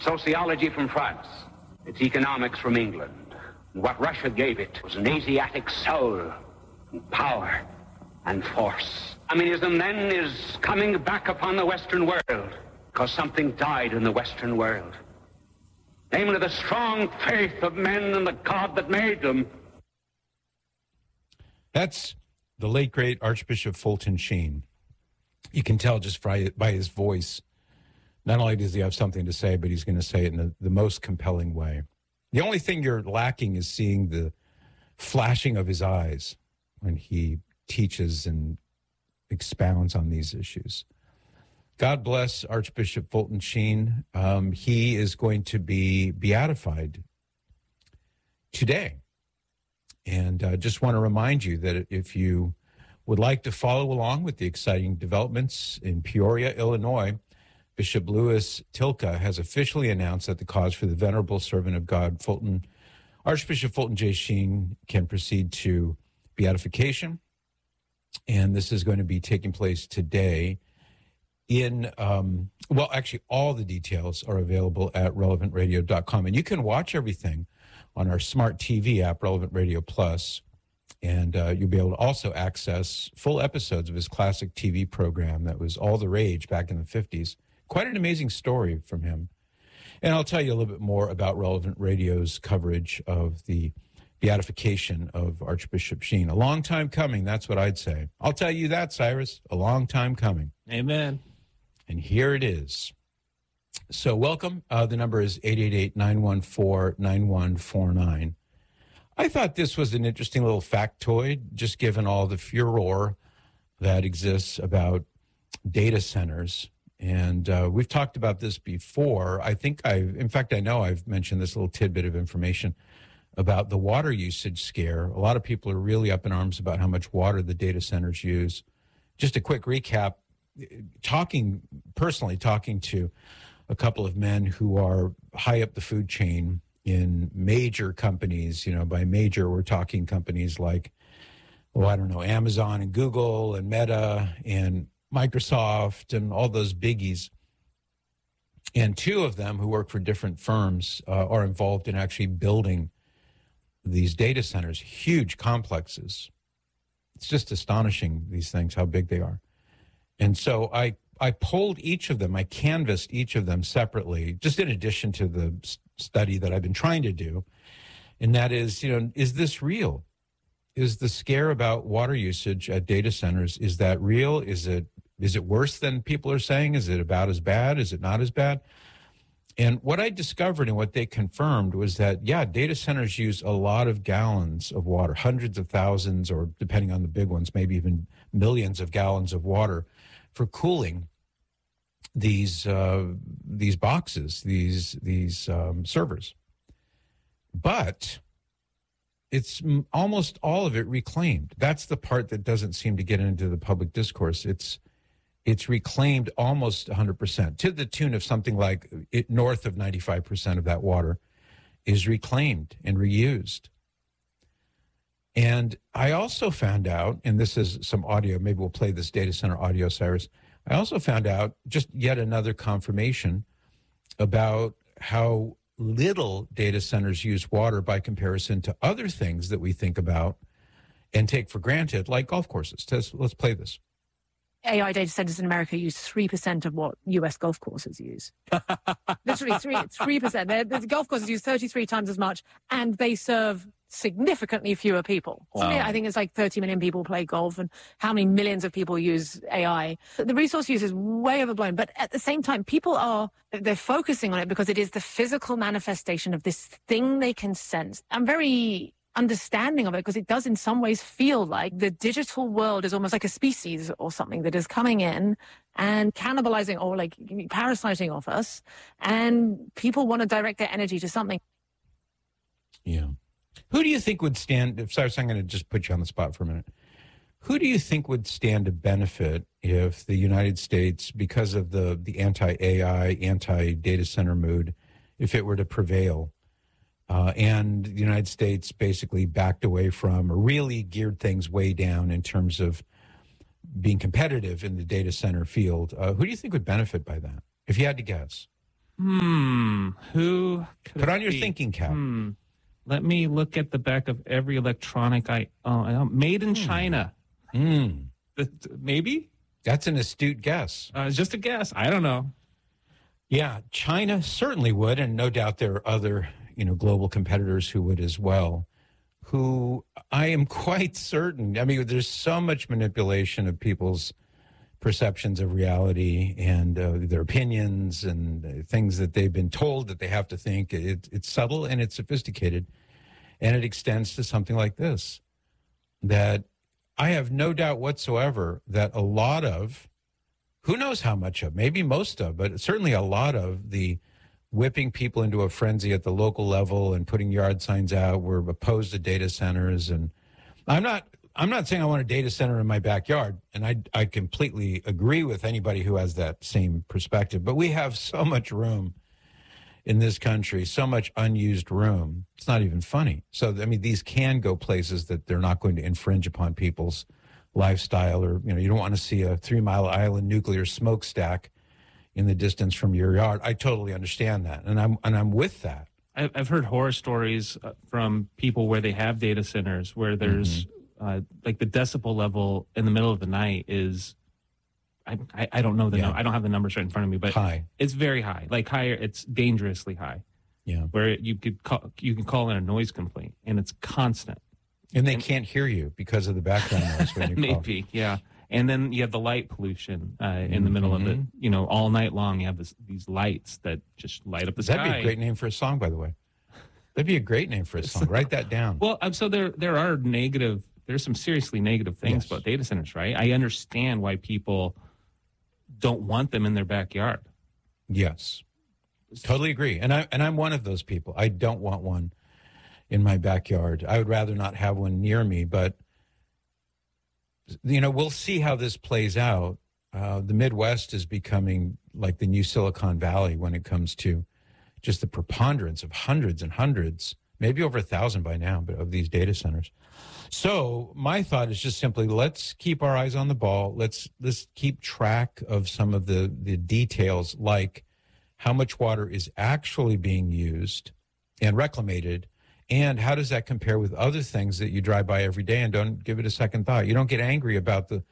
sociology from France, its economics from England. And what Russia gave it was an Asiatic soul, and power, and force. Communism then is coming back upon the Western world because something died in the Western world. Namely, the strong faith of men in the God that made them. That's the late, great Archbishop Fulton Sheen. You can tell just by his voice, not only does he have something to say, but he's going to say it in the most compelling way. The only thing you're lacking is seeing the flashing of his eyes when he teaches and expounds on these issues. God bless Archbishop Fulton Sheen. He is going to be beatified today. And I just want to remind you that if you would like to follow along with the exciting developments in Peoria, Illinois, Bishop Louis Tilka has officially announced that the cause for the venerable servant of God, Archbishop Fulton J. Sheen, can proceed to beatification. And this is going to be taking place today actually all the details are available at relevantradio.com. And you can watch everything on our smart TV app, Relevant Radio Plus. And you'll be able to also access full episodes of his classic TV program that was all the rage back in the 50s. Quite an amazing story from him. And I'll tell you a little bit more about Relevant Radio's coverage of the beatification of Archbishop Sheen. A long time coming, that's what I'd say. I'll tell you that, Cyrus, a long time coming. Amen. And here it is. So welcome. The number is 888-914-9149. I thought this was an interesting little factoid, just given all the furor that exists about data centers. And we've talked about this before. I know I've mentioned this little tidbit of information about the water usage scare. A lot of people are really up in arms about how much water the data centers use. Just a quick recap, talking to a couple of men who are high up the food chain in major companies. By major, we're talking companies like, Amazon and Google and Meta and Microsoft and all those biggies. And two of them who work for different firms are involved in actually building these data centers, huge complexes. It's just astonishing, these things, how big they are. And so I polled each of them, I canvassed each of them separately, just in addition to the study that I've been trying to do. And that is, is this real? Is the scare about water usage at data centers, is that real? Is it worse than people are saying? Is it about as bad? Is it not as bad? And what I discovered and what they confirmed was that, data centers use a lot of gallons of water, hundreds of thousands, or depending on the big ones, maybe even millions of gallons of water for cooling these boxes, these servers. But it's almost all of it reclaimed. That's the part that doesn't seem to get into the public discourse. It's reclaimed almost 100%, to the tune of something like north of 95% of that water is reclaimed and reused. And I also found out, and this is some audio, maybe we'll play this data center audio, Cyrus. I also found out just yet another confirmation about how little data centers use water by comparison to other things that we think about and take for granted, like golf courses. Let's play this. AI data centers in America use 3% of what US golf courses use. Literally 3%. The golf courses use 33 times as much, and they serve significantly fewer people. Wow. I think it's like 30 million people play golf, and how many millions of people use AI. The resource use is way overblown, but at the same time, they're focusing on it because it is the physical manifestation of this thing they can sense. I'm very understanding of it because it does in some ways feel like the digital world is almost like a species or something that is coming in and cannibalizing or like parasiting off us, and people want to direct their energy to something. Yeah. Who do you think would stand, Cyrus, I'm going to just put you on the spot for a minute. Who do you think would stand to benefit if the United States, because of the anti-AI, anti-data center mood, if it were to prevail, and the United States basically backed away from or really geared things way down in terms of being competitive in the data center field, who do you think would benefit by that, if you had to guess? Who could Put it on your be? thinking cap. Let me look at the back of every electronic made in China. Maybe? That's an astute guess. Just a guess. I don't know. Yeah, China certainly would, and no doubt there are other, global competitors who would as well, who I am quite certain, I mean, there's so much manipulation of people's perceptions of reality and their opinions and things that they've been told that they have to think. It's subtle and it's sophisticated, and it extends to something like this, that I have no doubt whatsoever that a lot of, who knows how much of, maybe most of, but certainly a lot of the whipping people into a frenzy at the local level and putting yard signs out, we're opposed to data centers. And I'm not saying I want a data center in my backyard, and I completely agree with anybody who has that same perspective. But we have so much room in this country, so much unused room. It's not even funny. So, I mean, these can go places that they're not going to infringe upon people's lifestyle, or, you don't want to see a 3 Mile Island nuclear smokestack in the distance from your yard. I totally understand that. And I'm with that. I've heard horror stories from people where they have data centers where there's like the decibel level in the middle of the night is, I don't know I don't have the numbers right in front of me, but high. It's very high, like higher. It's dangerously high. Yeah, where you can call in a noise complaint, and it's constant. And they can't hear you because of the background noise when you maybe, yeah. And then you have the light pollution in the middle of it. All night long you have these lights that just light up the sky. That'd be a great name for a song, by the way. That'd be a great name for a song. Write that down. Well, so there's some seriously negative things about data centers, right? I understand why people don't want them in their backyard. Yes, totally agree. And I'm one of those people. I don't want one in my backyard. I would rather not have one near me, but we'll see how this plays out. The Midwest is becoming like the new Silicon Valley when it comes to just the preponderance of hundreds and hundreds, maybe over 1,000 by now, but of these data centers. So my thought is just simply, let's keep our eyes on the ball. Let's keep track of some of the details, like how much water is actually being used and reclamated, and how does that compare with other things that you drive by every day and don't give it a second thought. You don't get angry about the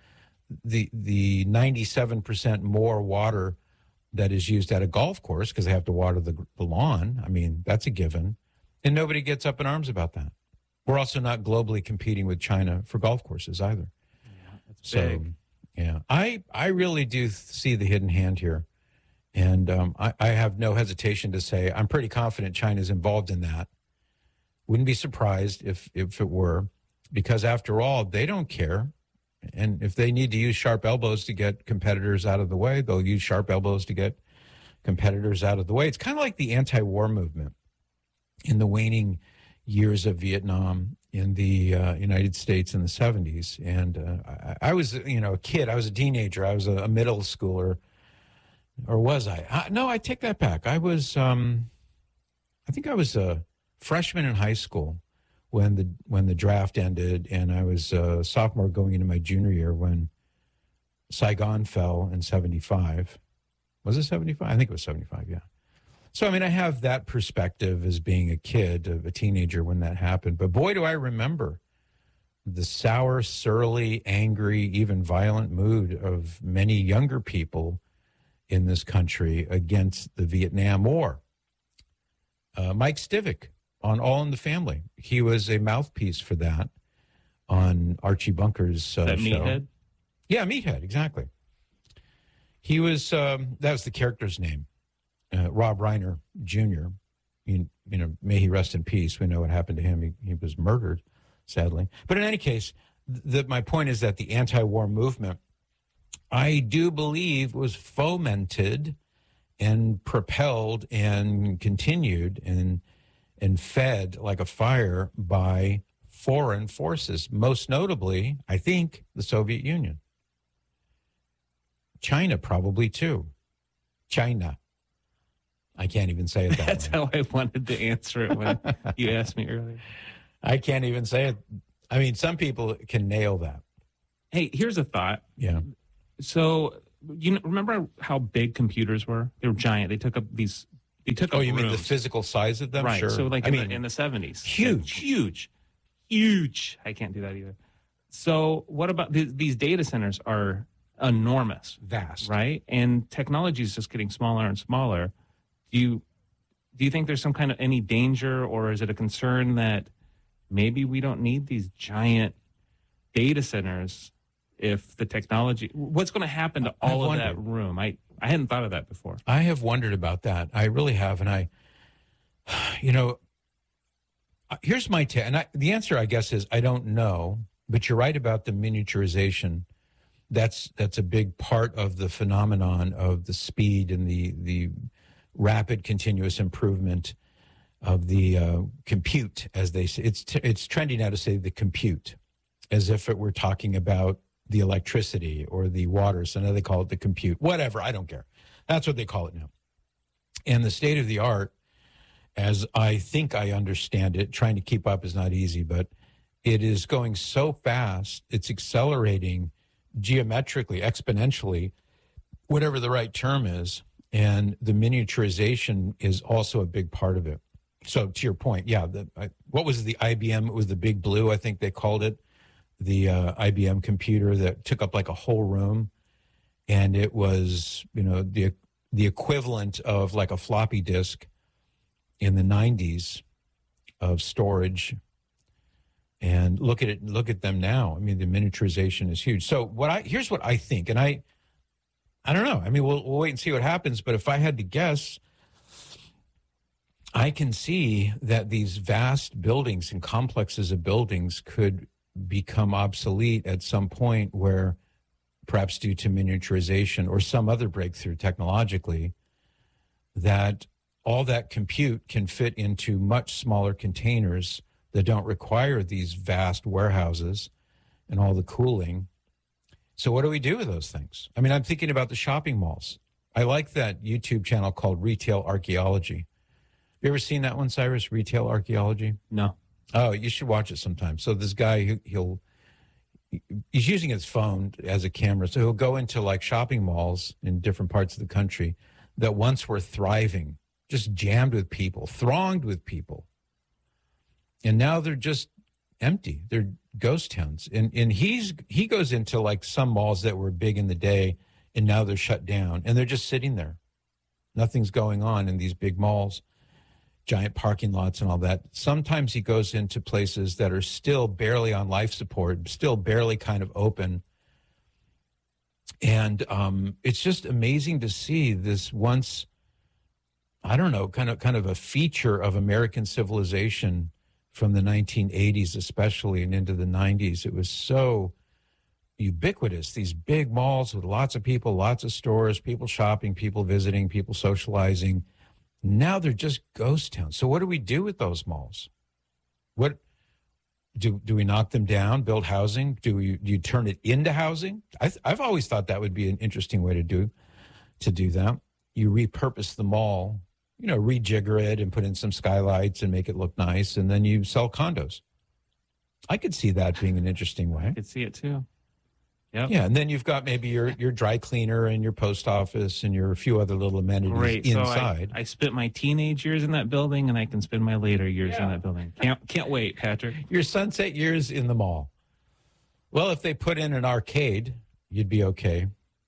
97% more water that is used at a golf course because they have to water the lawn. I mean, that's a given. And nobody gets up in arms about that. We're also not globally competing with China for golf courses either. Yeah, that's big. So, yeah, I really do see the hidden hand here. And I have no hesitation to say I'm pretty confident China's involved in that. Wouldn't be surprised if it were, because after all, they don't care. And if they need to use sharp elbows to get competitors out of the way, they'll use sharp elbows to get competitors out of the way. It's kind of like the anti-war movement in the waning years of Vietnam in the United States in the 70s. And I was, a kid. I was a teenager. I was a middle schooler. Or was I? No, I take that back. I was, I think I was a freshman in high school when the draft ended, and I was a sophomore going into my junior year when Saigon fell in 75. Was it 75? I think it was 75, yeah. So, I mean, I have that perspective as being a kid, a teenager when that happened. But boy, do I remember the sour, surly, angry, even violent mood of many younger people in this country against the Vietnam War. Mike Stivic on All in the Family. He was a mouthpiece for that on Archie Bunker's show. Meathead? Yeah, Meathead, exactly. He was, that was the character's name. Rob Reiner Jr., may he rest in peace. We know what happened to him. He was murdered, sadly. But in any case, my point is that the anti-war movement, I do believe, was fomented and propelled and continued and fed like a fire by foreign forces, most notably, I think, the Soviet Union. China probably too. China. I can't even say it that That's way. how I wanted to answer it when you asked me earlier. I can't even say it. I mean, some people can nail that. Hey, here's a thought. Yeah. So, remember how big computers were? They were giant. They took up these They took Oh, up you mean the rooms. physical size of them? Right. Sure. So like I in, mean, the 70s. huge. Huge. I can't do that either. So what about these data centers are enormous, vast. right? And technology is just getting smaller and smaller. Do you think there's some kind of any danger, or is it a concern that maybe we don't need these giant data centers if the technology, what's going to happen to all of that room? I hadn't thought of that before. I have wondered about that. I really have. And here's my take. And the answer, I guess, is I don't know, but you're right about the miniaturization. That's a big part of the phenomenon of the speed and the rapid continuous improvement of the compute, as they say. It's trendy now to say the compute, as if it were talking about the electricity or the water. So now they call it the compute. Whatever, I don't care. That's what they call it now. And the state of the art, as I think I understand it, trying to keep up is not easy, but it is going so fast, it's accelerating geometrically, exponentially, whatever the right term is. And the miniaturization is also a big part of it. So to your point, yeah, what was the IBM? It was the Big Blue, I think they called it, the IBM computer that took up like a whole room. And it was, the equivalent of like a floppy disk in the 90s of storage. And look at them now. I mean, the miniaturization is huge. So here's what I think, and I don't know. I mean, we'll wait and see what happens. But if I had to guess, I can see that these vast buildings and complexes of buildings could become obsolete at some point, where perhaps due to miniaturization or some other breakthrough technologically, that all that compute can fit into much smaller containers that don't require these vast warehouses and all the cooling. So what do we do with those things? I mean, I'm thinking about the shopping malls. I like that YouTube channel called Retail Archaeology. You ever seen that one, Cyrus? Retail Archaeology? No. Oh, you should watch it sometime. So this guy, he's using his phone as a camera. So he'll go into like shopping malls in different parts of the country that once were thriving, just jammed with people, thronged with people. And now they're just empty. They're ghost towns. And he goes into like some malls that were big in the day, and now they're shut down. And they're just sitting there. Nothing's going on in these big malls, giant parking lots and all that. Sometimes he goes into places that are still barely on life support, still barely kind of open. And it's just amazing to see this once, I don't know, kind of a feature of American civilization from the 1980s especially and into the 90s. It was so ubiquitous, these big malls with lots of people, lots of stores, people shopping, people visiting, people socializing. Now they're just ghost towns. So what do we do with those malls? What do we knock them down, build housing? Do you turn it into housing? I've always thought that would be an interesting way to do that. You repurpose the mall, rejigger it and put in some skylights and make it look nice, and then you sell condos. I could see that being an interesting way. I could see it too. Yep. Yeah, and then you've got maybe your dry cleaner and your post office and your few other little amenities inside. So I spent my teenage years in that building, and I can spend my later years in that building. Can't wait, Patrick. Your sunset years in the mall. Well, if they put in an arcade, you'd be okay.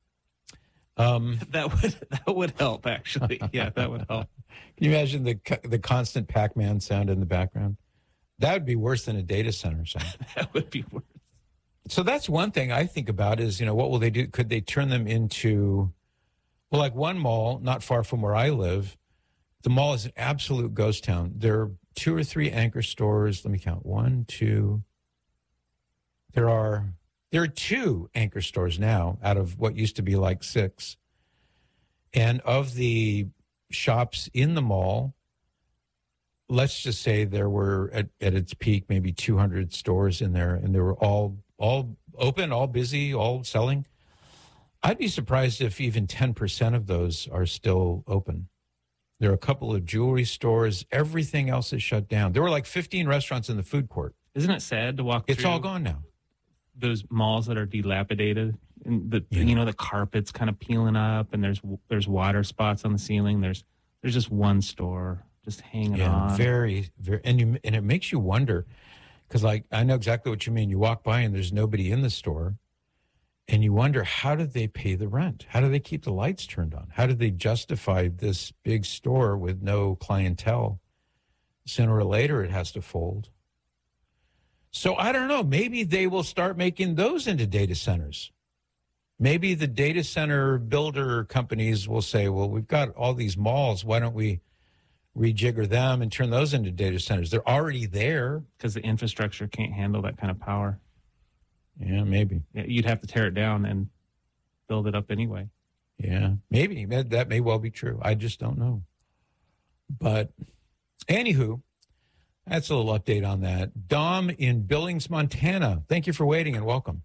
That would help, actually. Yeah, that would help. Can you imagine the constant Pac-Man sound in the background? That would be worse than a data center sound. That would be worse. So that's one thing I think about is, what will they do? Could they turn them into, well, like one mall not far from where I live, the mall is an absolute ghost town. There are 2 or 3 anchor stores. Let me count. 1, 2. There are 2 anchor stores now out of what used to be like 6. And of the shops in the mall, let's just say there were at its peak maybe 200 stores in there, and they were all open, all busy, all selling. I'd be surprised if even 10% of those are still open. There are a couple of jewelry stores. Everything else is shut down. There were like 15 restaurants in the food court. Isn't it sad to walk through? It's all gone now. Those malls that are dilapidated, and the carpet's kind of peeling up, and there's water spots on the ceiling. There's There's just one store just hanging on. Very, very, and it makes you wonder, because like I know exactly what you mean. You walk by and there's nobody in the store, and you wonder, how did they pay the rent? How do they keep the lights turned on? How did they justify this big store with no clientele? Sooner or later, it has to fold. So I don't know. Maybe they will start making those into data centers. Maybe the data center builder companies will say, well, we've got all these malls. Why don't we rejigger them and turn those into data centers? They're already there. Because the infrastructure can't handle that kind of power. Yeah, maybe. Yeah, you'd have to tear it down and build it up anyway. Yeah, maybe. That may well be true. I just don't know. But anywho, that's a little update on that. Dom in Billings, Montana. Thank you for waiting and welcome.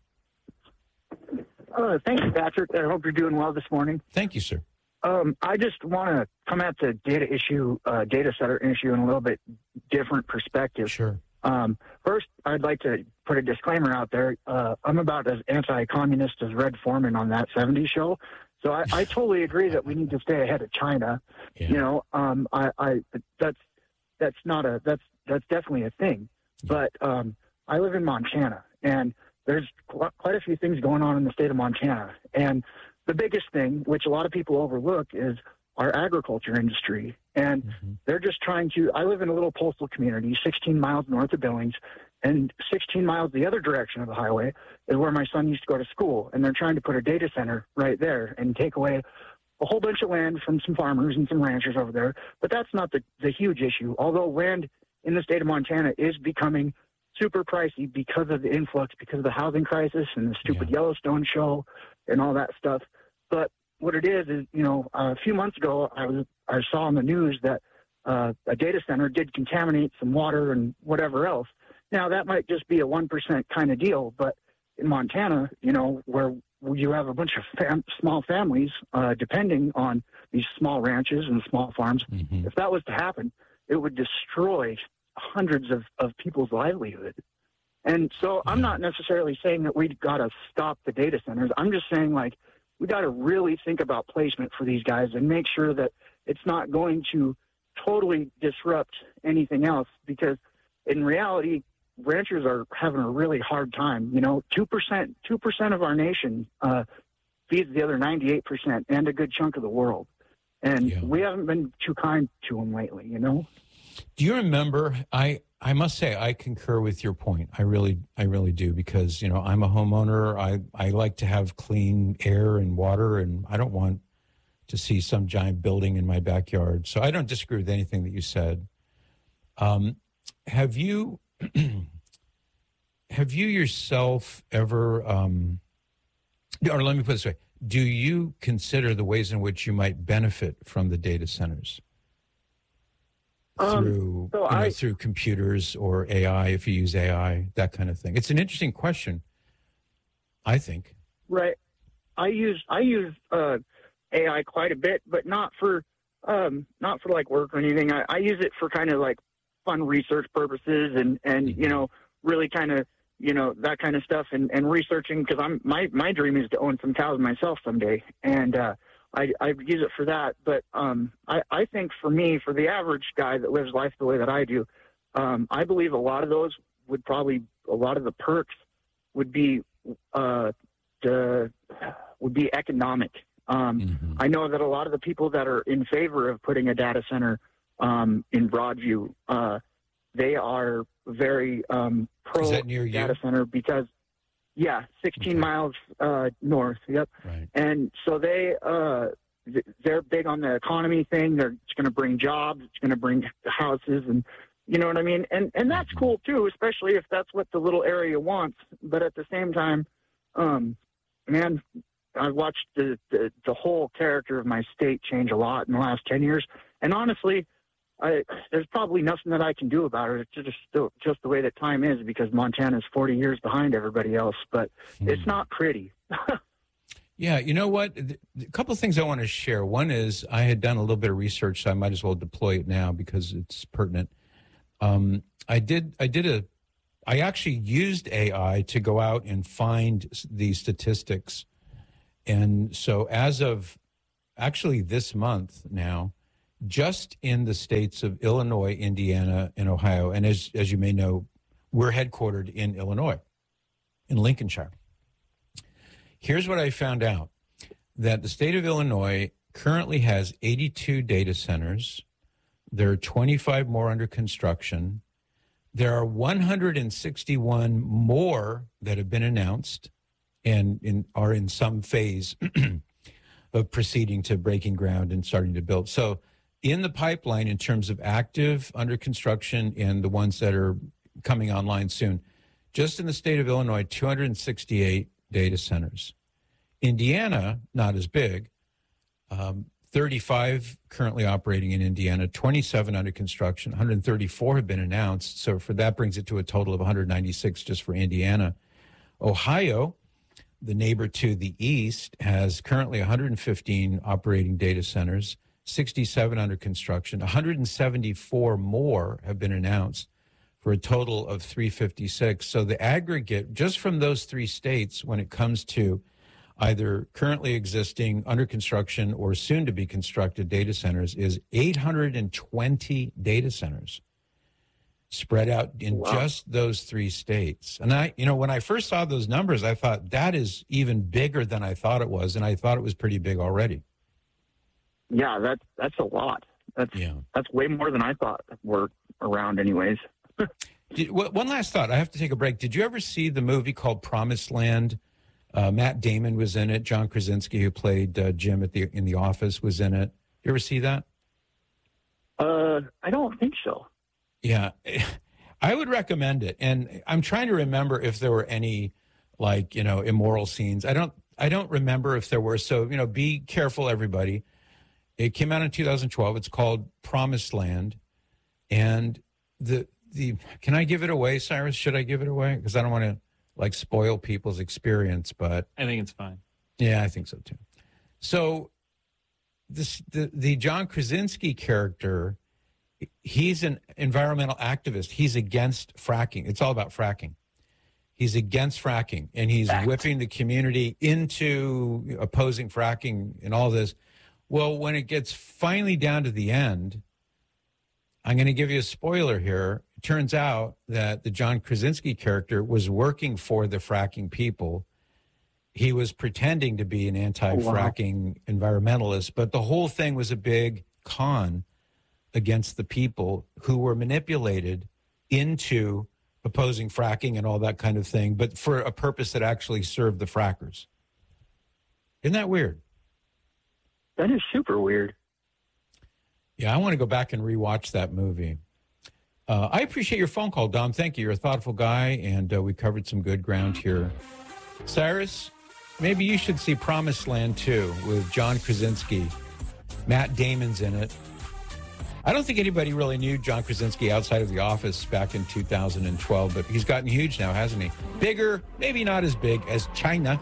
Thank you, Patrick. I hope you're doing well this morning. Thank you, sir. I just want to come at the data center issue in a little bit different perspective. Sure. First, I'd like to put a disclaimer out there. I'm about as anti-communist as Red Foreman on that 70s show. So I totally agree that we need to stay ahead of China. Yeah. You know, that's definitely a thing. But I live in Montana, and there's quite a few things going on in the state of Montana. And the biggest thing, which a lot of people overlook, is our agriculture industry. And they're just trying to, I live in a little postal community 16 miles north of Billings, and 16 miles the other direction of the highway is where my son used to go to school. And they're trying to put a data center right there and take away a whole bunch of land from some farmers and some ranchers over there. But that's not the huge issue, although land in the state of Montana is becoming super pricey because of the influx, because of the housing crisis and the stupid Yellowstone show and all that stuff. But what it is, you know, a few months ago, I saw on the news that a data center did contaminate some water and whatever else. Now, that might just be a 1% kind of deal, but in Montana, you know, where you have a bunch of small families depending on these small ranches and small farms, if that was to happen, it would destroy hundreds of people's livelihood. And so I'm not necessarily saying that we've got to stop the data centers. I'm just saying, like, we got to really think about placement for these guys and make sure that it's not going to totally disrupt anything else, because in reality, ranchers are having a really hard time. You know, 2% of our nation feeds the other 98% and a good chunk of the world. And we haven't been too kind to them lately, you know? Do you remember, I must say, I concur with your point. I really do, because, you know, I'm a homeowner. I like to have clean air and water, and I don't want to see some giant building in my backyard. So I don't disagree with anything that you said. Have you yourself ever, or let me put it this way, do you consider the ways in which you might benefit from the data centers? Through computers or AI, if you use AI, that kind of thing. It's an interesting question, I think. Right. I use AI quite a bit, but not for like work or anything. I use it for kind of like fun research purposes and you know, really kind of, you know, that kind of stuff and researching, because my dream is to own some cows myself someday. And I use it for that. But I think for me, for the average guy that lives life the way that I do, I believe a lot of those would probably, a lot of the perks would be economic. I know that a lot of the people that are in favor of putting a data center in Broadview, they are very pro data center because, 16 miles north. Yep. Right. And so they're big on the economy thing. It's going to bring jobs. It's going to bring houses, and you know what I mean. And that's cool too, especially if that's what the little area wants. But at the same time, man, I've watched the whole character of my state change a lot in the last 10 years. And honestly, there's probably nothing that I can do about it. It's just the way that time is, because Montana's 40 years behind everybody else. But it's not pretty. Yeah, you know what? A couple of things I want to share. One is I had done a little bit of research, so I might as well deploy it now because it's pertinent. I actually used AI to go out and find the statistics. And so as of actually this month now, just in the states of Illinois, Indiana, and Ohio. And as you may know, we're headquartered in Illinois, in Lincolnshire. Here's what I found out, that the state of Illinois currently has 82 data centers. There are 25 more under construction. There are 161 more that have been announced and are in some phase of proceeding to breaking ground and starting to build. So in the pipeline, in terms of active under construction and the ones that are coming online soon, just in the state of Illinois, 268 data centers. Indiana, not as big, 35 currently operating in Indiana, 27 under construction, 134 have been announced. So that brings it to a total of 196 just for Indiana. Ohio, the neighbor to the east, has currently 115 operating data centers, 67 under construction, 174 more have been announced for a total of 356. So the aggregate, just from those three states, when it comes to either currently existing, under construction, or soon to be constructed data centers, is 820 data centers spread out in just those three states. And when I first saw those numbers, I thought that is even bigger than I thought it was, and I thought it was pretty big already. Yeah, that's a lot. That's way more than I thought were around anyways. One last thought. I have to take a break. Did you ever see the movie called Promised Land? Matt Damon was in it. John Krasinski, who played Jim in The Office, was in it. You ever see that? I don't think so. Yeah, I would recommend it. And I'm trying to remember if there were any, immoral scenes. I don't remember if there were. So, be careful, everybody. It came out in 2012. It's called Promised Land. And can I give it away, Cyrus? Should I give it away? Because I don't want to spoil people's experience, but I think it's fine. Yeah, I think so too. So the John Krasinski character, he's an environmental activist. He's against fracking. It's all about fracking. He's against fracking, and he's whipping the community into opposing fracking and all this. Well, when it gets finally down to the end, I'm going to give you a spoiler here. It turns out that the John Krasinski character was working for the fracking people. He was pretending to be an anti-fracking environmentalist, but the whole thing was a big con against the people who were manipulated into opposing fracking and all that kind of thing, but for a purpose that actually served the frackers. Isn't that weird? That is super weird. Yeah, I want to go back and rewatch that movie. I appreciate your phone call, Dom. Thank you. You're a thoughtful guy, and we covered some good ground here. Cyrus, maybe you should see Promised Land, too, with John Krasinski. Matt Damon's in it. I don't think anybody really knew John Krasinski outside of The Office back in 2012, but he's gotten huge now, hasn't he? Bigger, maybe not as big as China.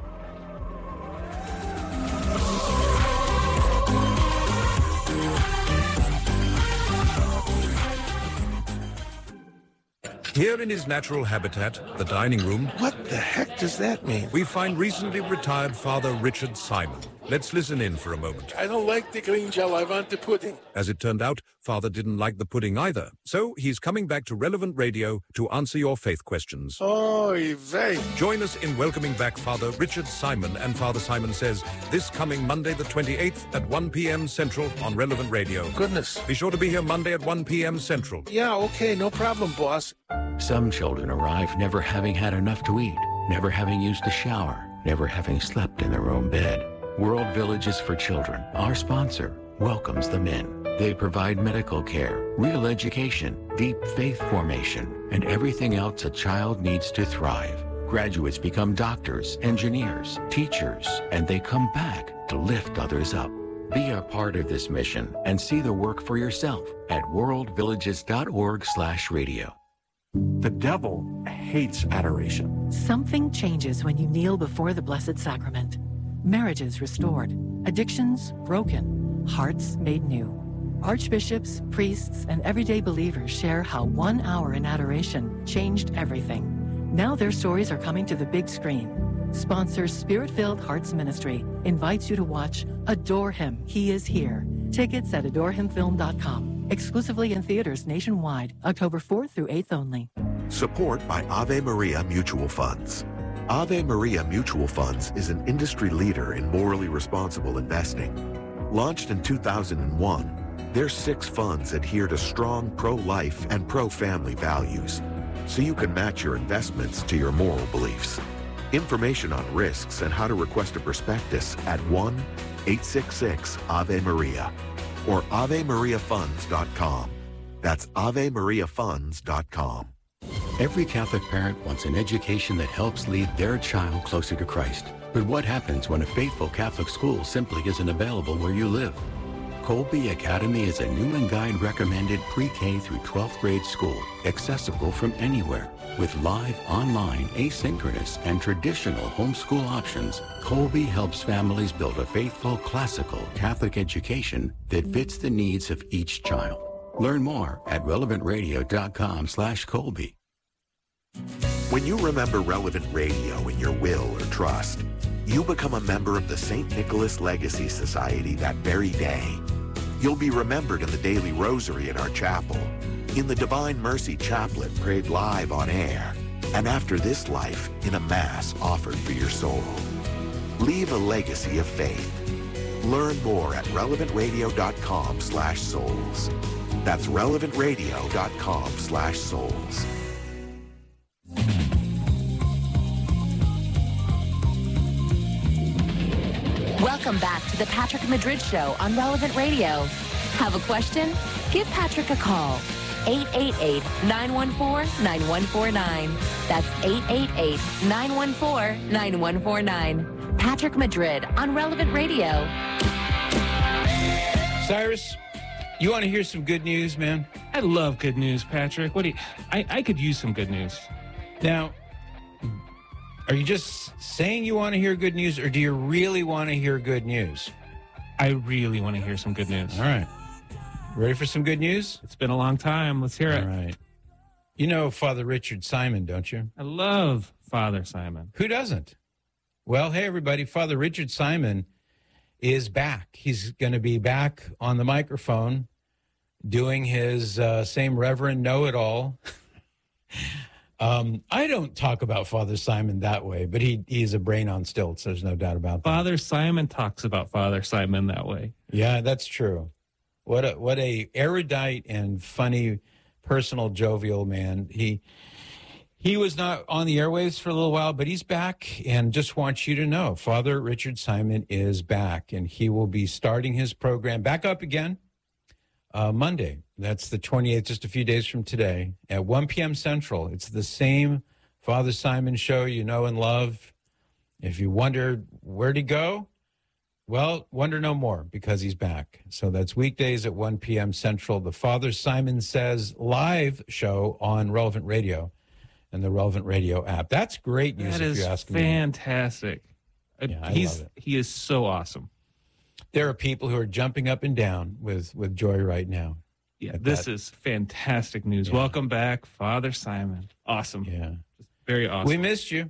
Here in his natural habitat, the dining room, What the heck does that mean? we find recently retired Father Richard Simon. Let's listen in for a moment. I don't like the green gel. I want the pudding. As it turned out, Father didn't like the pudding either. So he's coming back to Relevant Radio to answer your faith questions. Oy vey. Join us in welcoming back Father Richard Simon and Father Simon Says this coming Monday the 28th at 1 p.m. Central on Relevant Radio. Goodness. Be sure to be here Monday at 1 p.m. Central. Yeah, okay, no problem, boss. Some children arrive never having had enough to eat, never having used a shower, never having slept in their own bed. World Villages for Children, our sponsor, welcomes them in. They provide medical care, real education, deep faith formation, and everything else a child needs to thrive. Graduates become doctors, engineers, teachers, and they come back to lift others up. Be a part of this mission and see the work for yourself at worldvillages.org/radio. The devil hates adoration. Something changes when you kneel before the Blessed Sacrament. Marriages restored, addictions broken, hearts made new. Archbishops, priests, and everyday believers share how 1 hour in adoration changed everything. Now their stories are coming to the big screen. Sponsor Spirit-Filled Hearts Ministry invites you to watch Adore Him, He is Here, Tickets at adorehimfilm.com. Exclusively in theaters nationwide, October 4th through 8th only. Support by Ave Maria Mutual Funds. Ave Maria Mutual Funds is an industry leader in morally responsible investing. Launched in 2001, their 6 funds adhere to strong pro-life and pro-family values, so you can match your investments to your moral beliefs. Information on risks and how to request a prospectus at 1-866-AVE-MARIA or AveMariaFunds.com. That's AveMariaFunds.com. Every Catholic parent wants an education that helps lead their child closer to Christ. But what happens when a faithful Catholic school simply isn't available where you live? Colby Academy is a Newman Guide recommended pre-K through 12th grade school, accessible from anywhere. With live, online, asynchronous, and traditional homeschool options, Colby helps families build a faithful, classical Catholic education that fits the needs of each child. Learn more at relevantradio.com/Colby. When you remember Relevant Radio in your will or trust, you become a member of the St. Nicholas Legacy Society that very day. You'll be remembered in the daily rosary at our chapel, in the Divine Mercy Chaplet prayed live on air, and after this life in a Mass offered for your soul. Leave a legacy of faith. Learn more at relevantradio.com/souls. That's relevantradio.com/souls. Welcome back to the Patrick Madrid Show on Relevant Radio. Have a question? Give Patrick a call. 888-914-9149. That's 888-914-9149. Patrick Madrid on Relevant Radio. Cyrus, you want to hear some good news, man? I love good news, Patrick. What do you, I could use some good news. Now, are you just saying you want to hear good news, or do you really want to hear good news? I really want to hear some good news. All right. Ready for some good news? It's been a long time. Let's hear it. All right. You know Father Richard Simon, don't you? I love Father Simon. Who doesn't? Well, hey, everybody. Father Richard Simon is back. He's going to be back on the microphone doing his same Reverend Know-It-All. I don't talk about Father Simon that way, but he's a brain on stilts. There's no doubt about that. Father Simon talks about Father Simon that way. Yeah, that's true. What a erudite and funny, personal, jovial man. He was not on the airwaves for a little while, but he's back, and just wants you to know, Father Richard Simon is back, and he will be starting his program back up again Monday. That's the 28th, just a few days from today, at 1 p.m. Central. It's the same Father Simon show you know and love. If you wonder where'd he go, well, wonder no more, because he's back. So that's weekdays at 1 p.m. Central, the Father Simon Says live show on Relevant Radio and the Relevant Radio app. That's great news, if you ask me. That is fantastic. Yeah, I love it. He is so awesome. There are people who are jumping up and down with joy right now. Yeah, this is fantastic news. Yeah. Welcome back, Father Simon. Awesome. Yeah. Very awesome. We missed you.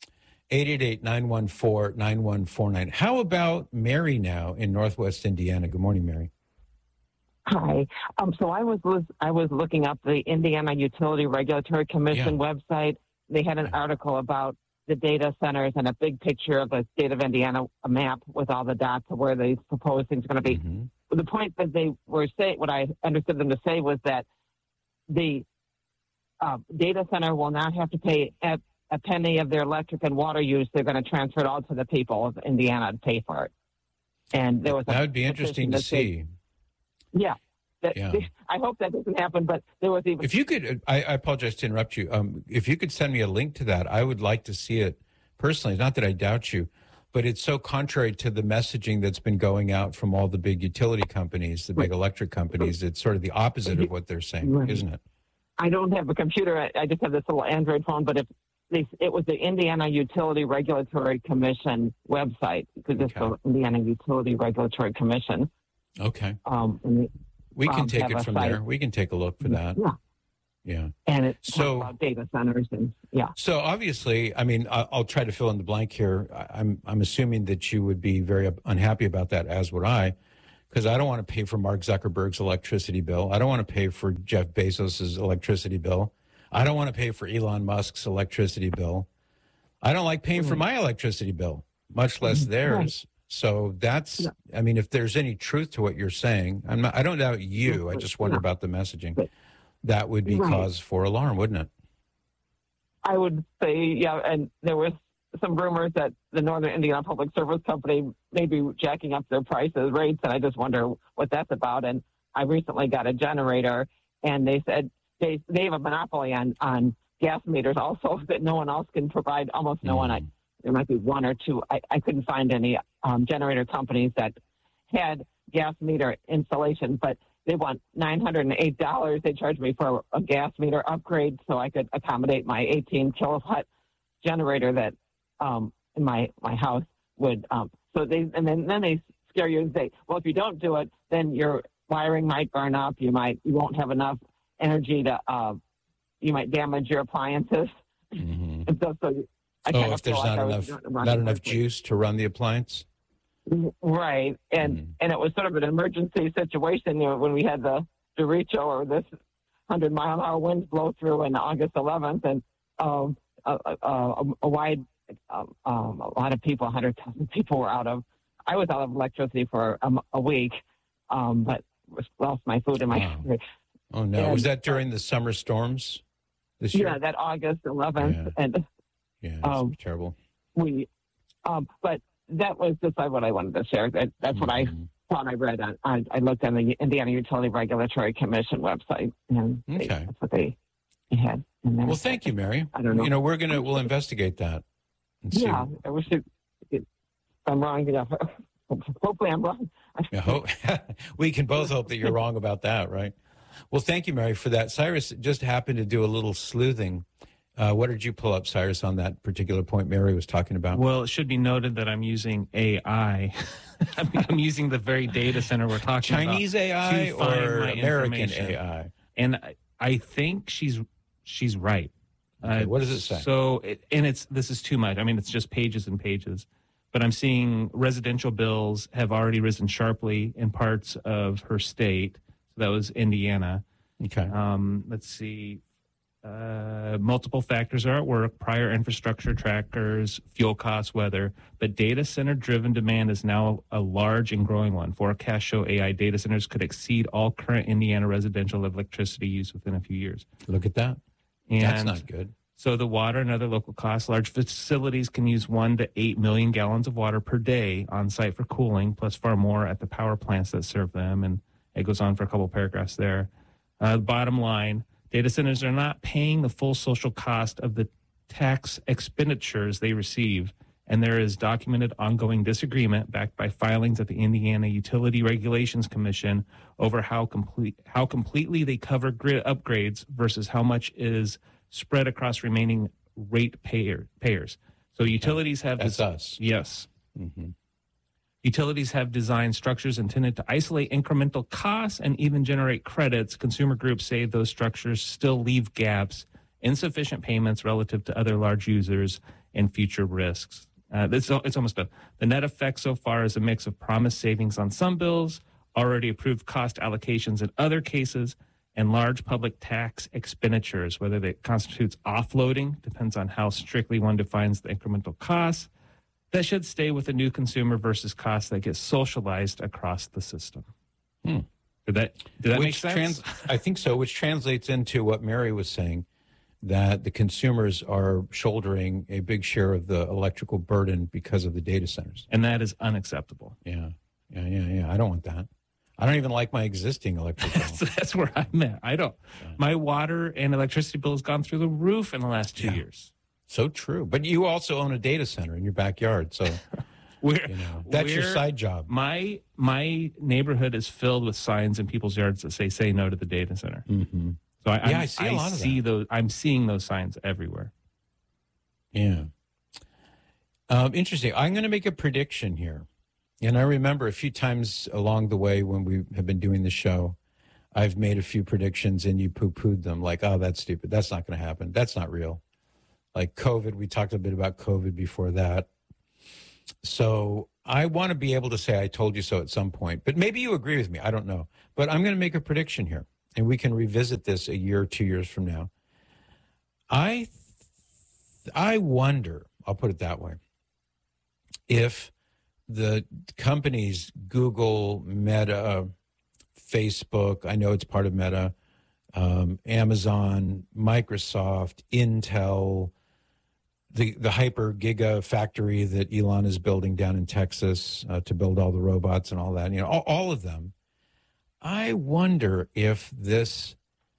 888-914-9149. How about Mary now in Northwest Indiana? Good morning, Mary. Hi. So I was looking up the Indiana Utility Regulatory Commission website. They had an article about the data centers and a big picture of the state of Indiana, a map with all the dots of where these proposed things are going to be. Mm-hmm. The point that they were saying, what I understood them to say, was that the data center will not have to pay a penny of their electric and water use. They're going to transfer it all to the people of Indiana to pay for it. And there was that would be interesting to see. I hope that doesn't happen, but there was even... If you could, I apologize to interrupt you. If you could send me a link to that, I would like to see it personally. Not that I doubt you, but it's so contrary to the messaging that's been going out from all the big utility companies, the big electric companies. It's sort of the opposite of what they're saying, isn't it? I don't have a computer. I just have this little Android phone, but it was the Indiana Utility Regulatory Commission website, because it's the Indiana Utility Regulatory Commission. Okay. We can take it from there. We can take a look for that. Yeah. And it's about data centers and So obviously, I mean, I'll try to fill in the blank here. I'm assuming that you would be very unhappy about that, as would I. because I don't want to pay for Mark Zuckerberg's electricity bill. I don't want to pay for Jeff Bezos's electricity bill. I don't want to pay for Elon Musk's electricity bill. I don't like paying for my electricity bill, much less theirs. So that's, I mean, if there's any truth to what you're saying, I don't doubt you. I just wonder about the messaging. That would be cause for alarm, wouldn't it? I would say, yeah. And there was some rumors that the Northern Indiana Public Service Company may be jacking up their rates, and I just wonder what that's about. And I recently got a generator, and they said they have a monopoly on gas meters also that no one else can provide, almost no one. There might be one or two. I couldn't find any generator companies that had gas meter installation, but they want $908. They charged me for a gas meter upgrade so I could accommodate my 18 kilowatt generator that in my house would. So then they scare you and say, well, if you don't do it, then your wiring might burn up. You won't have enough energy to. You might damage your appliances. And so if there's not enough juice to run the appliance. Right. And it was sort of an emergency situation, when we had the derecho or this 100-mile-an-hour winds blow through on August 11th, and a lot of people, 100,000 people were I was out of electricity for a week, but lost my food in my fridge. Oh, no. And was that during the summer storms this year? Yeah, that August 11th. And it's terrible. But that was just what I wanted to share. That's what I thought I read. I looked on the Indiana Utility Regulatory Commission website, and that's what they had. Well, thank you, Mary. I don't know. We'll investigate that. And see. I wish if I'm wrong. Hopefully I'm wrong. We can both hope that you're wrong about that, right? Well, thank you, Mary, for that. Cyrus just happened to do a little sleuthing. What did you pull up, Cyrus, on that particular point Mary was talking about? Well, it should be noted that I'm using AI. I'm using the very data center we're talking about. Chinese AI or American AI? And I think she's right. Okay, what does it say? So, this is too much. I mean, it's just pages and pages. But I'm seeing residential bills have already risen sharply in parts of her state. So that was Indiana. Okay. Let's see. Multiple factors are at work: prior infrastructure trackers, fuel costs, weather. But data center driven demand is now a large and growing one. Forecasts show AI data centers could exceed all current Indiana residential electricity use within a few years. Look at that. And that's not good. So the water and other local costs. Large facilities can use 1 to 8 million gallons of water per day on site for cooling, plus far more at the power plants that serve them. And it goes on for a couple of paragraphs there. Bottom line, data centers are not paying the full social cost of the tax expenditures they receive, and there is documented ongoing disagreement backed by filings at the Indiana Utility Regulations Commission over how completely they cover grid upgrades versus how much is spread across remaining rate payers. So utilities have... That's us. Yes. Mm-hmm. Utilities have designed structures intended to isolate incremental costs and even generate credits. Consumer groups say those structures still leave gaps, insufficient payments relative to other large users, and future risks. It's almost done. The net effect so far is a mix of promised savings on some bills, already approved cost allocations in other cases, and large public tax expenditures. Whether that constitutes offloading depends on how strictly one defines the incremental costs. That should stay with the new consumer versus costs that get socialized across the system. Did that make sense? I think so, which translates into what Mary was saying, that the consumers are shouldering a big share of the electrical burden because of the data centers. And that is unacceptable. Yeah. I don't want that. I don't even like my existing electric bill. That's where I'm at. I don't. Yeah. My water and electricity bill has gone through the roof in the last 2 years. So true. But you also own a data center in your backyard. So that's your side job. My neighborhood is filled with signs in people's yards that say no to the data center. Mm-hmm. So I see a lot of that. I'm seeing those signs everywhere. Yeah. Interesting. I'm going to make a prediction here. And I remember a few times along the way when we have been doing the show, I've made a few predictions and you poo-pooed them like, oh, that's stupid. That's not going to happen. That's not real. Like COVID, we talked a bit about COVID before that. So I want to be able to say I told you so at some point, but maybe you agree with me. I don't know. But I'm going to make a prediction here, and we can revisit this a year or 2 years from now. I wonder, I'll put it that way, if the companies, Google, Meta, Facebook, I know it's part of Meta, Amazon, Microsoft, Intel, the hyper giga factory that Elon is building down in Texas to build all the robots and all that, all of them. I wonder if this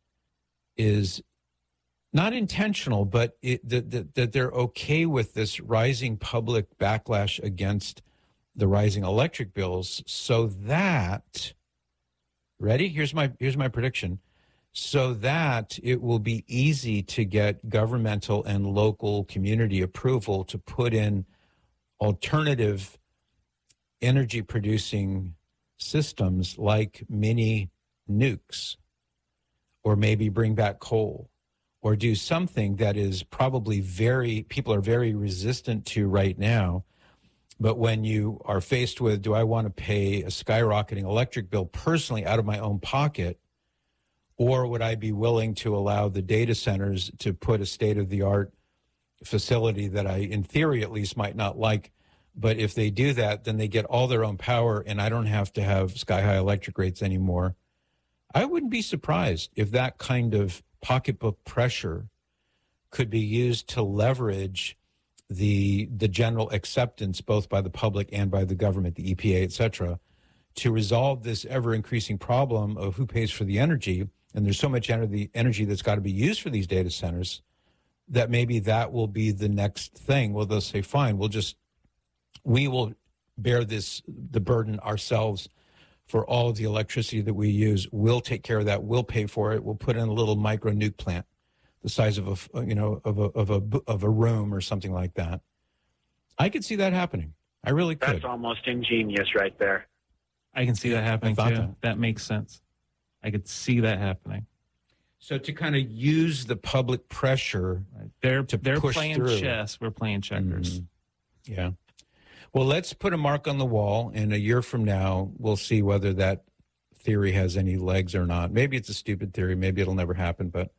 is not intentional, but that they're okay with this rising public backlash against the rising electric bills, so that, ready? Here's my prediction. So that it will be easy to get governmental and local community approval to put in alternative energy producing systems like mini nukes, or maybe bring back coal, or do something that is probably people are very resistant to right now. But when you are faced with, do I want to pay a skyrocketing electric bill personally out of my own pocket, or would I be willing to allow the data centers to put a state-of-the-art facility that I, in theory at least, might not like? But if they do that, then they get all their own power, and I don't have to have sky-high electric rates anymore. I wouldn't be surprised if that kind of pocketbook pressure could be used to leverage the general acceptance, both by the public and by the government, the EPA, et cetera, to resolve this ever-increasing problem of who pays for the energy. And there's so much energy that's got to be used for these data centers that maybe that will be the next thing. Well, they'll say, fine, we will bear the burden ourselves for all of the electricity that we use. We'll take care of that. We'll pay for it. We'll put in a little micro nuke plant, the size of a room or something like that. I could see that happening. I really could. That's almost ingenious right there. I can see that happening too. That makes sense. I could see that happening. So to kind of use the public pressure, they're push playing through. chess. We're playing checkers. Mm-hmm. Yeah. Well, let's put a mark on the wall, and a year from now, we'll see whether that theory has any legs or not. Maybe it's a stupid theory. Maybe it'll never happen, but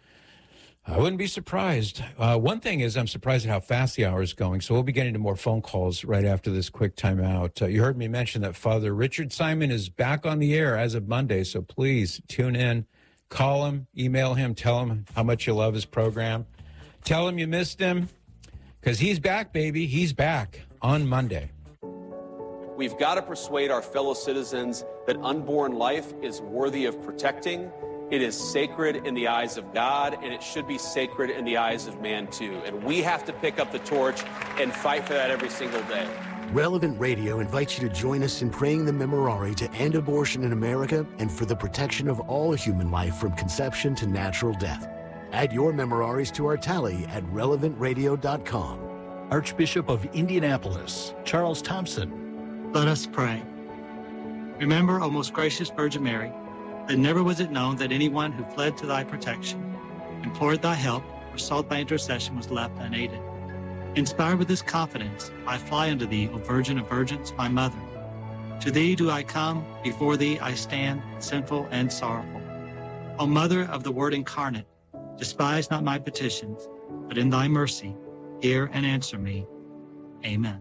I wouldn't be surprised. One thing is I'm surprised at how fast the hour is going, so we'll be getting to more phone calls right after this quick timeout. You heard me mention that Father Richard Simon is back on the air as of Monday, so please tune in, call him, email him, tell him how much you love his program. Tell him you missed him, because he's back, baby. He's back on Monday. We've got to persuade our fellow citizens that unborn life is worthy of protecting. It is sacred in the eyes of God, and it should be sacred in the eyes of man, too. And we have to pick up the torch and fight for that every single day. Relevant Radio invites you to join us in praying the Memorare to end abortion in America and for the protection of all human life from conception to natural death. Add your Memoraries to our tally at relevantradio.com. Archbishop of Indianapolis, Charles Thompson. Let us pray. Remember, O most gracious Virgin Mary, that never was it known that anyone who fled to thy protection, implored thy help, or sought thy intercession was left unaided. Inspired with this confidence, I fly unto thee, O Virgin of Virgins, my mother. To thee do I come, before thee I stand, sinful and sorrowful. O Mother of the Word incarnate, despise not my petitions, but in thy mercy, hear and answer me. Amen.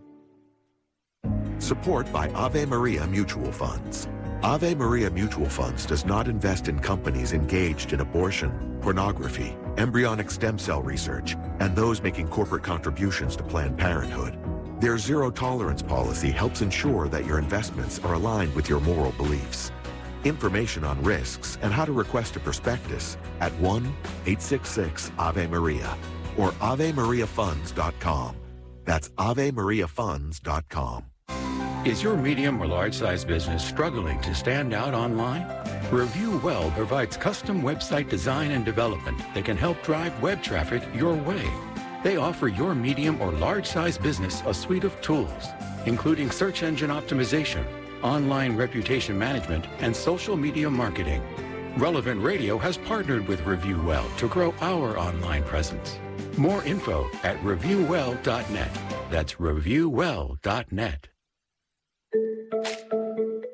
Support by Ave Maria Mutual Funds. Ave Maria Mutual Funds does not invest in companies engaged in abortion, pornography, embryonic stem cell research, and those making corporate contributions to Planned Parenthood. Their zero-tolerance policy helps ensure that your investments are aligned with your moral beliefs. Information on risks and how to request a prospectus at 1-866-AVE-MARIA or AveMariaFunds.com. That's AveMariaFunds.com. Is your medium or large size business struggling to stand out online? Review Well provides custom website design and development that can help drive web traffic your way. They offer your medium or large size business a suite of tools, including search engine optimization, online reputation management, and social media marketing. Relevant Radio has partnered with Review Well to grow our online presence. More info at reviewwell.net. That's reviewwell.net.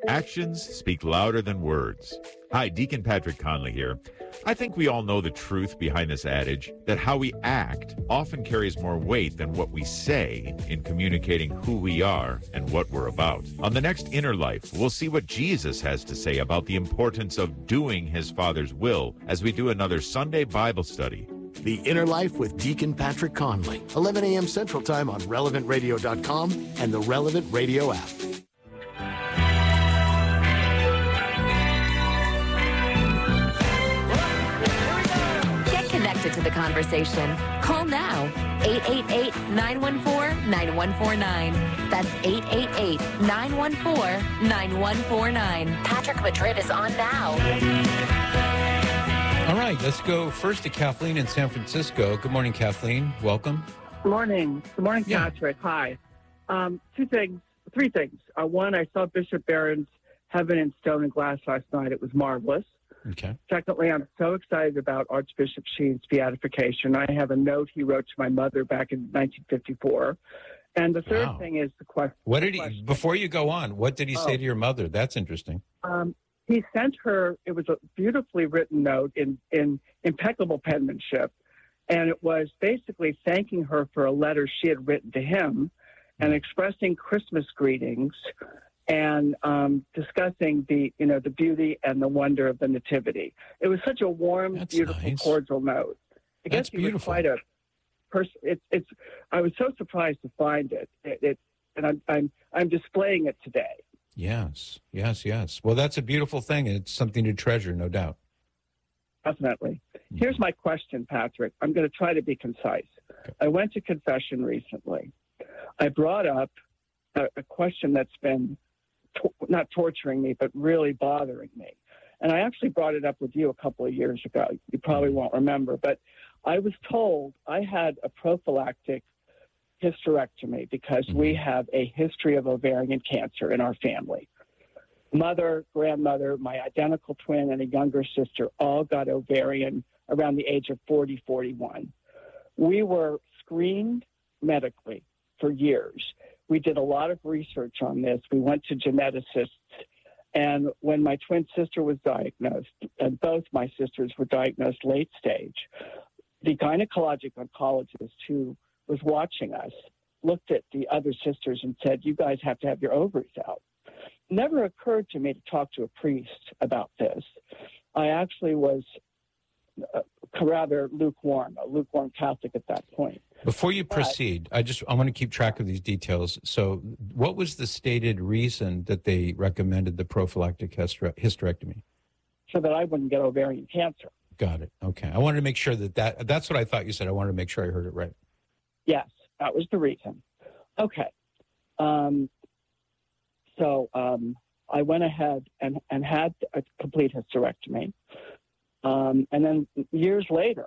Actions speak louder than words. Hi, Deacon Patrick Conley here. I think we all know the truth behind this adage that how we act often carries more weight than what we say in communicating who we are and what we're about. On the next Inner Life, we'll see what Jesus has to say about the importance of doing his Father's will as we do another Sunday Bible study. The Inner Life with Deacon Patrick Conley, 11 a.m. Central Time on RelevantRadio.com and the Relevant Radio app. Get connected to the conversation. Call now. 888-914-9149. That's 888-914-9149. Patrick Madrid is on now. All right, let's go first to Kathleen in San Francisco. Good morning, Kathleen. Welcome. Good morning. Good morning, Patrick. Hi. Three things. One, I saw Bishop Barron's Heaven in Stone and Glass last night. It was marvelous. Okay. Secondly, I'm so excited about Archbishop Sheen's beatification. I have a note he wrote to my mother back in 1954. And the third thing is the question. What did he, before you go on, what did he say to your mother? That's interesting. He sent her, it was a beautifully written note in impeccable penmanship, and it was basically thanking her for a letter she had written to him and expressing Christmas greetings and discussing the beauty and the wonder of the Nativity. It was such a warm, beautiful, cordial note. I guess he was quite a person. I was so surprised to find it. And I'm displaying it today. Yes. Well, that's a beautiful thing, and it's something to treasure, no doubt. Definitely. Here's my question, Patrick. I'm going to try to be concise. Okay. I went to confession recently. I brought up a question that's been not torturing me, but really bothering me. And I actually brought it up with you a couple of years ago. You probably won't remember, but I was told I had a prophylactic hysterectomy because we have a history of ovarian cancer in our family. Mother, grandmother, my identical twin, and a younger sister all got ovarian around the age of 40, 41. We were screened medically for years. We did a lot of research on this. We went to geneticists. And when my twin sister was diagnosed, and both my sisters were diagnosed late stage, the gynecologic oncologist who was watching us looked at the other sisters and said, you guys have to have your ovaries out. It never occurred to me to talk to a priest about this. I actually was rather lukewarm, a lukewarm Catholic at that point. Before you proceed, I want to keep track of these details. So what was the stated reason that they recommended the prophylactic hysterectomy? So that I wouldn't get ovarian cancer. Got it. Okay. I wanted to make sure that's what I thought you said. I wanted to make sure I heard it right. Yes, that was the reason. Okay. So I went ahead and had a complete hysterectomy. And then years later,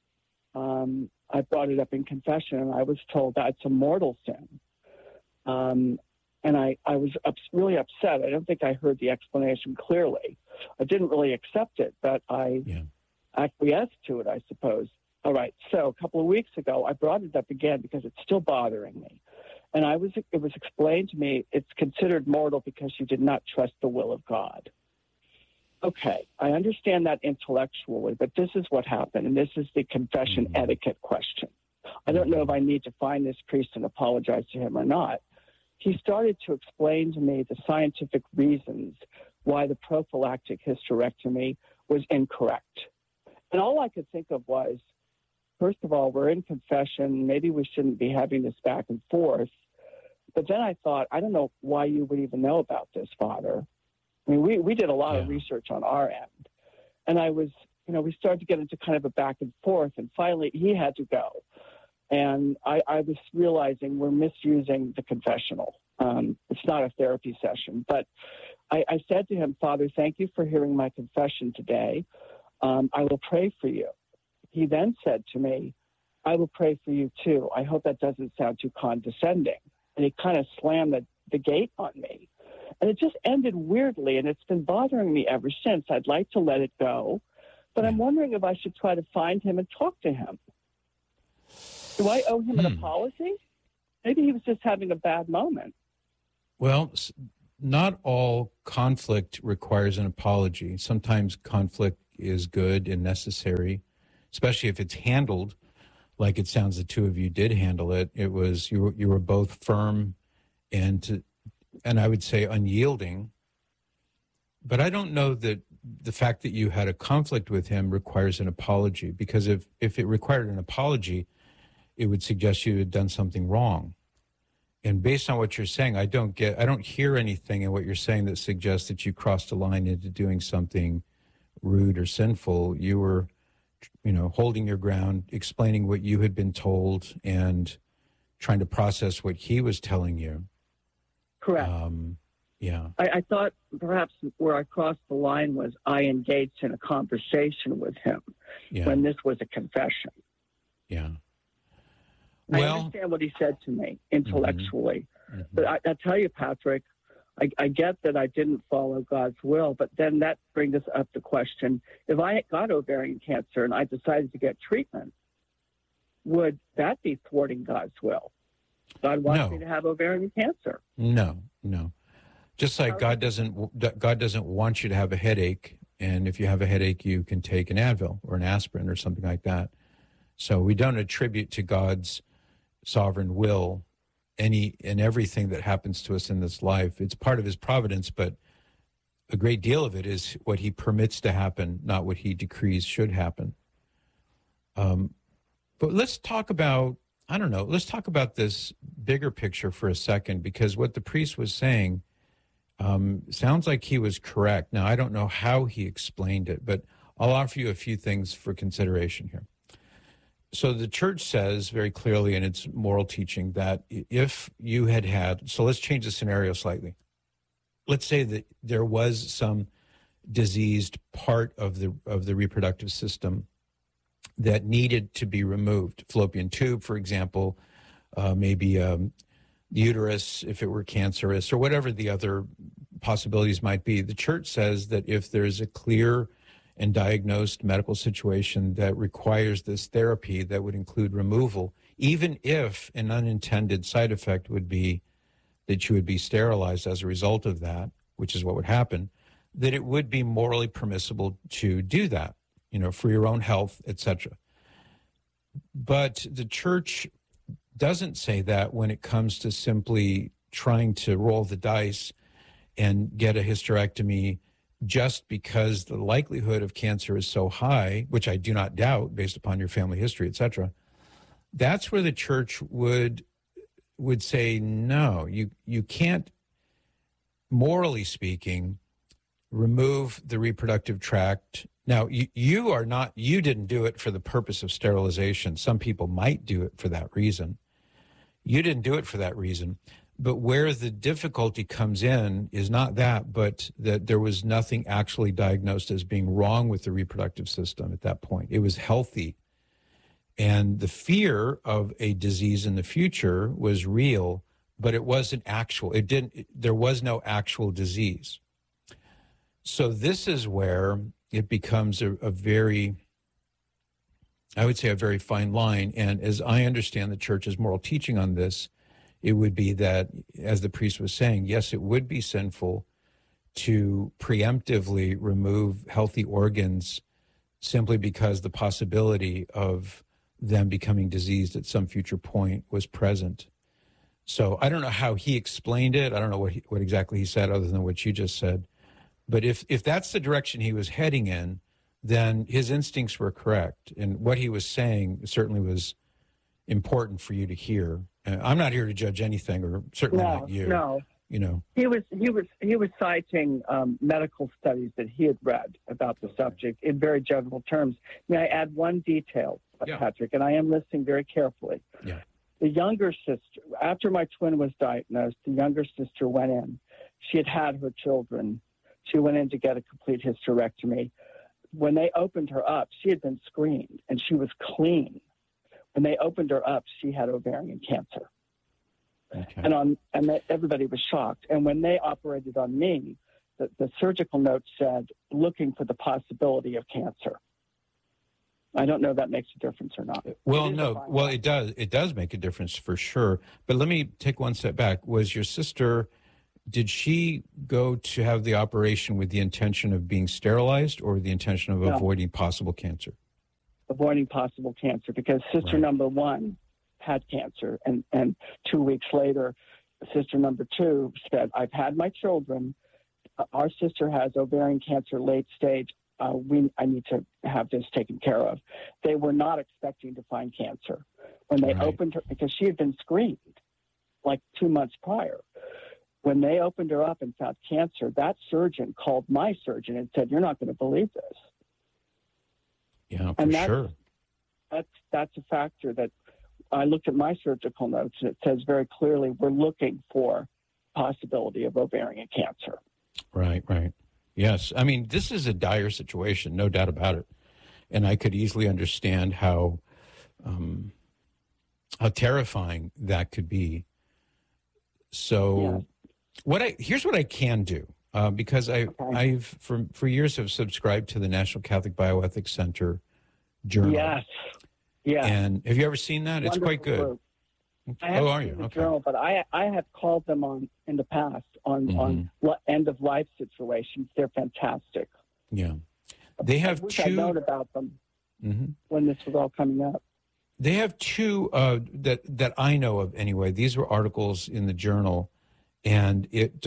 I brought it up in confession, and I was told that's a mortal sin. And I was really upset. I don't think I heard the explanation clearly. I didn't really accept it, but I acquiesced to it, I suppose. All right. So a couple of weeks ago, I brought it up again because it's still bothering me. And it was explained to me it's considered mortal because you did not trust the will of God. Okay, I understand that intellectually, but this is what happened, and this is the confession etiquette question. I don't know if I need to find this priest and apologize to him or not. He started to explain to me the scientific reasons why the prophylactic hysterectomy was incorrect. And all I could think of was, first of all, we're in confession. Maybe we shouldn't be having this back and forth. But then I thought, I don't know why you would even know about this, Father. I mean, we did a lot of research on our end. And I was, we started to get into kind of a back and forth. And finally, he had to go. And I was realizing we're misusing the confessional. It's not a therapy session. But I said to him, Father, thank you for hearing my confession today. I will pray for you. He then said to me, I will pray for you too. I hope that doesn't sound too condescending. And he kind of slammed the gate on me. And it just ended weirdly, and it's been bothering me ever since. I'd like to let it go, but I'm wondering if I should try to find him and talk to him. Do I owe him an apology? Maybe he was just having a bad moment. Well, not all conflict requires an apology. Sometimes conflict is good and necessary, especially if it's handled like it sounds the two of you did handle it. It was you were both firm and I would say unyielding. But I don't know that the fact that you had a conflict with him requires an apology, because if it required an apology, it would suggest you had done something wrong. And based on what you're saying, I don't hear anything in what you're saying that suggests that you crossed a line into doing something rude or sinful. You were, holding your ground, explaining what you had been told and trying to process what he was telling you. Correct. Yeah. I thought perhaps where I crossed the line was I engaged in a conversation with him when this was a confession. Yeah. I understand what he said to me intellectually. Mm-hmm. But I tell you, Patrick, I get that I didn't follow God's will, but then that brings us up the question, if I got ovarian cancer and I decided to get treatment, would that be thwarting God's will? God wants me to have ovarian cancer. No. Just like God doesn't want you to have a headache, and if you have a headache, you can take an Advil or an aspirin or something like that. So we don't attribute to God's sovereign will any and everything that happens to us in this life. It's part of his providence, but a great deal of it is what he permits to happen, not what he decrees should happen. But let's talk about, let's talk about this bigger picture for a second, because what the priest was saying sounds like he was correct. Now, I don't know how he explained it, but I'll offer you a few things for consideration here. So the church says very clearly in its moral teaching that if you had, so let's change the scenario slightly. Let's say that there was some diseased part of the reproductive system that needed to be removed. Fallopian tube, for example, maybe the uterus, if it were cancerous, or whatever the other possibilities might be. The church says that if there's a clear and diagnosed medical situation that requires this therapy that would include removal, even if an unintended side effect would be that you would be sterilized as a result of that, which is what would happen, that it would be morally permissible to do that, for your own health, etc. But the church doesn't say that when it comes to simply trying to roll the dice and get a hysterectomy just because the likelihood of cancer is so high, which I do not doubt based upon your family history, etc. That's where the church would say, no, you can't, morally speaking, remove the reproductive tract. Now, you didn't do it for the purpose of sterilization. Some people might do it for that reason. You didn't do it for that reason. But where the difficulty comes in is not that, but that there was nothing actually diagnosed as being wrong with the reproductive system at that point. It was healthy. And the fear of a disease in the future was real, but it wasn't actual. There was no actual disease. So this is where it becomes a very, I would say, a very fine line. And as I understand the church's moral teaching on this, it would be that, as the priest was saying, yes, it would be sinful to preemptively remove healthy organs simply because the possibility of them becoming diseased at some future point was present. So I don't know how he explained it. I don't know what exactly he said other than what you just said. But if that's the direction he was heading in, then his instincts were correct. And what he was saying certainly was important for you to hear. I'm not here to judge anything, or certainly not you. No. He was citing medical studies that he had read about the subject in very general terms. May I add one detail, Patrick? And I am listening very carefully. Yeah. The younger sister, after my twin was diagnosed, the younger sister went in. She had her children. She went in to get a complete hysterectomy. When they opened her up, she had been screened and she was clean. When they opened her up, she had ovarian cancer. Okay. And everybody was shocked. And when they operated on me, the surgical note said, looking for the possibility of cancer. I don't know if that makes a difference or not. Well, no. Well, it does. It does make a difference for sure. But let me take one step back. Was your sister did she go to have the operation with the intention of being sterilized or the intention of avoiding possible cancer? Avoiding possible cancer, because sister number one had cancer. And 2 weeks later, sister number two said, I've had my children. Our sister has ovarian cancer late stage. I need to have this taken care of. They were not expecting to find cancer. When they opened her, because she had been screened like 2 months prior. When they opened her up and found cancer, that surgeon called my surgeon and said, you're not going to believe this. Yeah, and sure. That's a factor that I looked at my surgical notes, and it says very clearly we're looking for possibility of ovarian cancer. Right. Yes. I mean, this is a dire situation, no doubt about it. And I could easily understand how terrifying that could be. So here's what I can do, because I've for years have subscribed to the National Catholic Bioethics Center journal. Yes. And have you ever seen that? It's quite good. Group. I haven't seen the journal, but I have called them on in the past on end of life situations. They're fantastic. Yeah, they have I known about them when this was all coming up. They have two that I know of anyway. These were articles in the journal, and it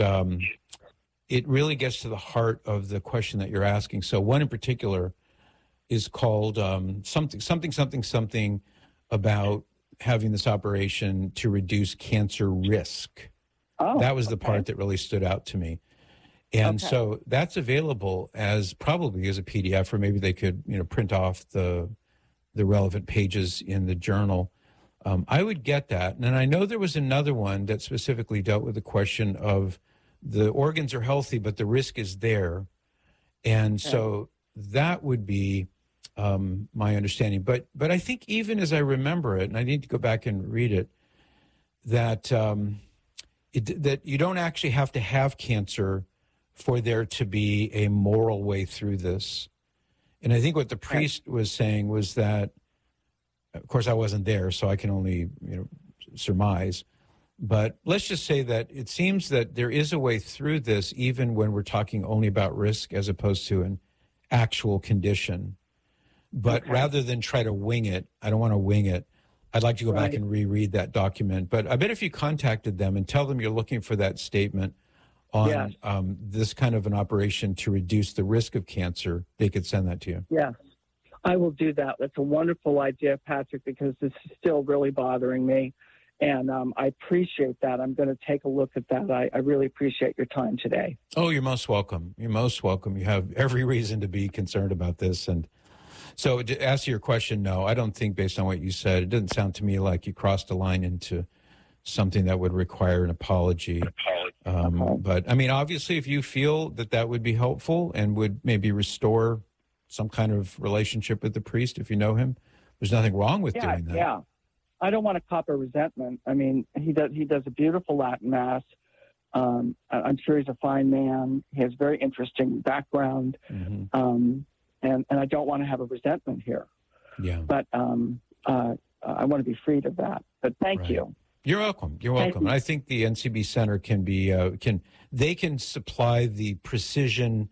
really gets to the heart of the question that you're asking. So one in particular is called something about having this operation to reduce cancer risk. Oh, that was the part that really stood out to me. And so that's available probably as a PDF, or maybe they could, print off the relevant pages in the journal. I would get that. And I know there was another one that specifically dealt with the question of the organs are healthy, but the risk is there. And so that would be my understanding. But I think even as I remember it, and I need to go back and read it, that that you don't actually have to have cancer for there to be a moral way through this. And I think what the priest was saying was that, of course, I wasn't there, so I can only surmise. But let's just say that it seems that there is a way through this, even when we're talking only about risk as opposed to an actual condition. But rather than try to wing it, I don't want to wing it. I'd like to go back and reread that document. But I bet if you contacted them and tell them you're looking for that statement on this kind of an operation to reduce the risk of cancer, they could send that to you. Yes, I will do that. That's a wonderful idea, Patrick, because this is still really bothering me. And I appreciate that. I'm going to take a look at that. I really appreciate your time today. Oh, you're most welcome. You're most welcome. You have every reason to be concerned about this. And so to answer your question, no, I don't think based on what you said, it doesn't sound to me like you crossed a line into something that would require an apology. But I mean, obviously, if you feel that would be helpful and would maybe restore some kind of relationship with the priest, if you know him, there's nothing wrong with doing that. Yeah. I don't want to cop a resentment. I mean, he does a beautiful Latin Mass. I'm sure he's a fine man. He has very interesting background. And I don't want to have a resentment here. Yeah. But I want to be freed of that. But thank you. You're welcome. You're welcome. I think the NCB Center can be can supply the precision,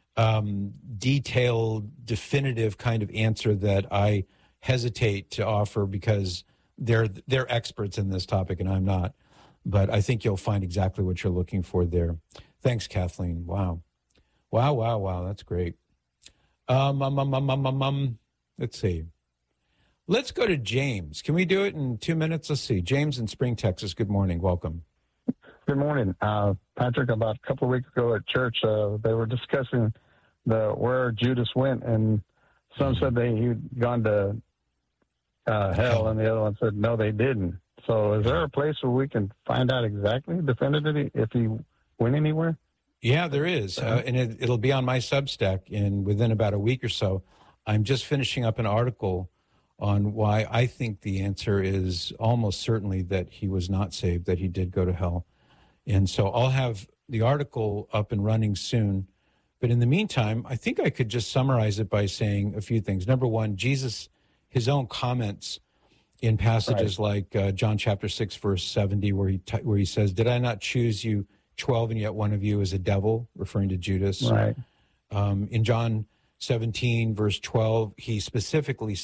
detailed, definitive kind of answer that I hesitate to offer because they're experts in this topic and I'm not. But I think you'll find exactly what you're looking for there. Thanks, Kathleen. Wow. That's great. Let's see. Let's go to James. Can we do it in 2 minutes? Let's see. James in Spring, Texas. Good morning. Welcome. Good morning. Patrick, about a couple of weeks ago at church, they were discussing where Judas went, and some said he'd gone to hell, and the other one said, no, they didn't. So is there a place where we can find out exactly, definitively, if he went anywhere? Yeah, there is. And it'll be on my Substack within about a week or so. I'm just finishing up an article on why I think the answer is almost certainly that he was not saved, that he did go to hell. And so I'll have the article up and running soon. But in the meantime, I think I could just summarize it by saying a few things. Number one, Jesus, his own comments in passages like John chapter 6, verse 70, where he says, did I not choose you 12, and yet one of you is a devil, referring to Judas. Right. In John 17, verse 12, he specifically